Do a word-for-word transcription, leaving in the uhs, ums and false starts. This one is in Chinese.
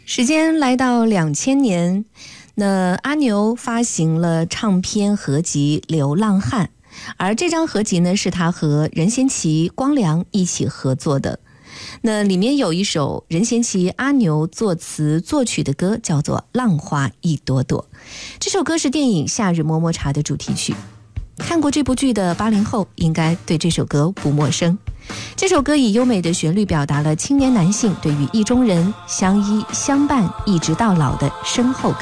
时间来到两千年，那阿牛发行了唱片合集《流浪汉》，而这张合集呢是他和任贤齐、光良一起合作的。那里面有一首任贤齐、阿牛作词作曲的歌，叫做《浪花一朵朵》。这首歌是电影《夏日么么茶》的主题曲。看过这部剧的八零后应该对这首歌不陌生。这首歌以优美的旋律表达了青年男性对于意中人相依相伴一直到老的深厚感。